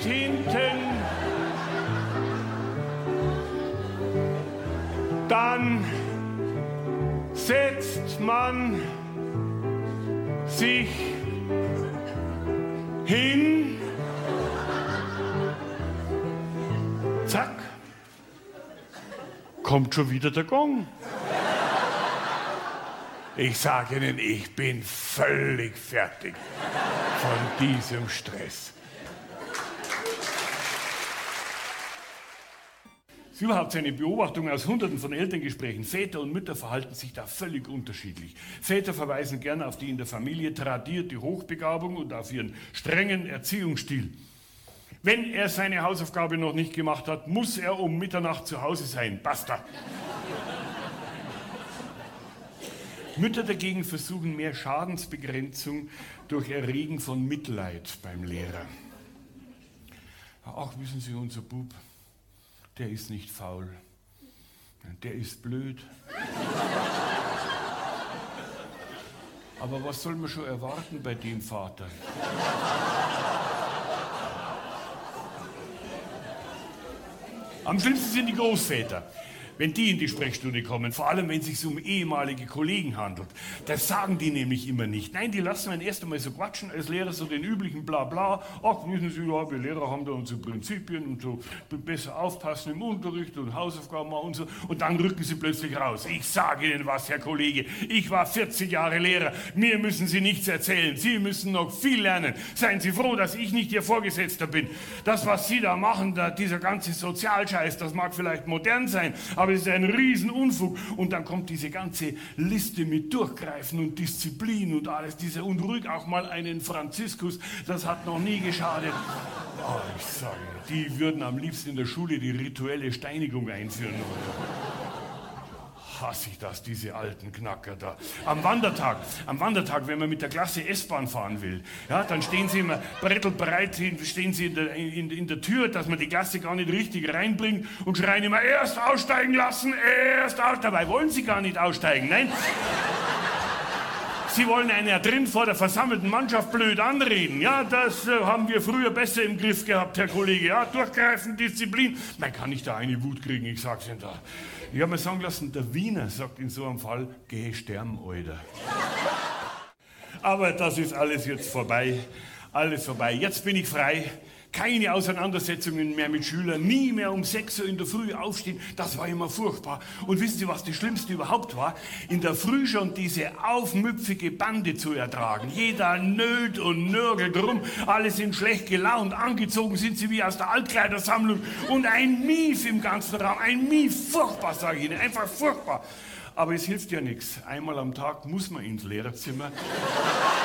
hinten. Dann setzt man sich hin. Zack. Kommt schon wieder der Gong. Ich sage Ihnen, ich bin völlig fertig von diesem Stress. Das ist überhaupt eine Beobachtung aus Hunderten von Elterngesprächen. Väter und Mütter verhalten sich da völlig unterschiedlich. Väter verweisen gerne auf die in der Familie tradierte Hochbegabung und auf ihren strengen Erziehungsstil. Wenn er seine Hausaufgabe noch nicht gemacht hat, muss er um Mitternacht zu Hause sein. Basta. Mütter dagegen versuchen mehr Schadensbegrenzung durch Erregen von Mitleid beim Lehrer. Ach, wissen Sie, unser Bub, der ist nicht faul, der ist blöd. Aber was soll man schon erwarten bei dem Vater? Am schlimmsten sind die Großväter, wenn die in die Sprechstunde kommen, vor allem wenn es sich um ehemalige Kollegen handelt. Das sagen die nämlich immer nicht. Nein, die lassen einen erst einmal so quatschen als Lehrer, so den üblichen Blabla. Ach, wissen Sie, ja, wir Lehrer haben da unsere Prinzipien und so besser aufpassen im Unterricht und Hausaufgaben machen und so. Und dann rücken sie plötzlich raus. Ich sage Ihnen was, Herr Kollege, ich war 40 Jahre Lehrer. Mir müssen Sie nichts erzählen. Sie müssen noch viel lernen. Seien Sie froh, dass ich nicht Ihr Vorgesetzter bin. Das, was Sie da machen, dieser ganze Sozialscheiß, das mag vielleicht modern sein, aber es ist ein Riesenunfug. Und dann kommt diese ganze Liste mit Durchgreifen und Disziplin und alles. Und ruhig auch mal einen Franziskus, das hat noch nie geschadet. Oh, ich sage, die würden am liebsten in der Schule die rituelle Steinigung einführen. Hasse ich das, diese alten Knacker da. Am Wandertag, wenn man mit der Klasse S-Bahn fahren will, ja, dann stehen sie immer brettelbereit, stehen sie in der Tür, dass man die Klasse gar nicht richtig reinbringt und schreien immer, erst aussteigen lassen, erst aussteigen. Dabei wollen sie gar nicht aussteigen, nein. Sie wollen einen ja drin vor der versammelten Mannschaft blöd anreden. Ja, das haben wir früher besser im Griff gehabt, Herr Kollege. Ja, durchgreifen, Disziplin. Man kann nicht da eine Wut kriegen, ich sag's Ihnen da. Ich habe mir sagen lassen, der Wiener sagt in so einem Fall, geh sterben, Alter. Aber das ist alles jetzt vorbei. Alles vorbei. Jetzt bin ich frei. Keine Auseinandersetzungen mehr mit Schülern, nie mehr um 6 Uhr in der Früh aufstehen, das war immer furchtbar. Und wissen Sie, was das Schlimmste überhaupt war? In der Früh schon diese aufmüpfige Bande zu ertragen. Jeder nölt und nörgelt rum, alle sind schlecht gelaunt, angezogen sind sie wie aus der Altkleidersammlung und ein Mief im ganzen Raum, ein Mief, furchtbar, sage ich Ihnen, einfach furchtbar. Aber es hilft ja nichts. Einmal am Tag muss man ins Lehrerzimmer.